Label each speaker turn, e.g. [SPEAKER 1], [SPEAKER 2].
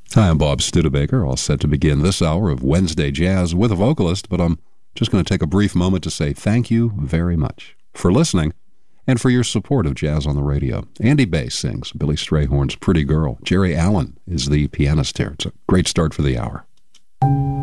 [SPEAKER 1] Hi, I'm Bob Studebaker, all set to begin this hour of Wednesday Jazz with a vocalist, but I'm just going to take a brief moment to say thank you very much for listening and for your support of jazz on the radio. Andy Bass sings Billy Strayhorn's Pretty Girl. Jerry Allen is the pianist here. It's a great start for the hour.